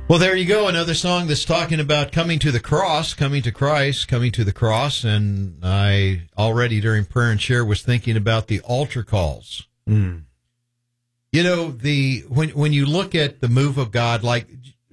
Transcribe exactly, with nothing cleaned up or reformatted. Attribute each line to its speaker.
Speaker 1: Well, there you go. Another song that's talking about coming to the cross, coming to Christ, coming to the cross. And I already during prayer and share was thinking about the altar calls.
Speaker 2: Mm.
Speaker 1: You know, the when when you look at the move of God, like